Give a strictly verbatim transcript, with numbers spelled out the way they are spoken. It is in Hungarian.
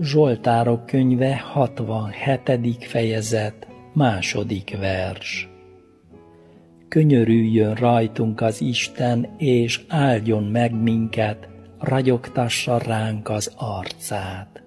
Zsoltárok könyve hatvanhetedik fejezet, második vers. Könyörüljön rajtunk az Isten, és áldjon meg minket, ragyogtassa ránk az arcát.